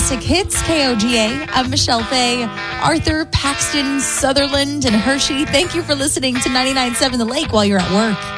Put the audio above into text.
Classic Hits, KOGA. I'm Michelle Fay. Arthur, Paxton, Sutherland, and Hershey, thank you for listening to 99.7 The Lake while you're at work.